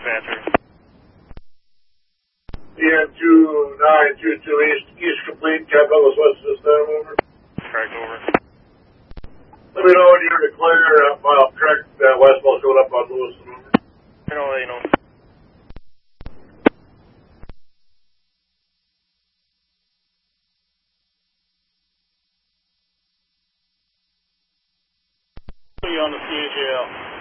dispatcher. DN2922 East complete, Capitol was west of this time, over. Correct, over. Let me know when you're declared, mile correct, westbound showing up on Lewiston, over. I'll let you know. On the CHAL.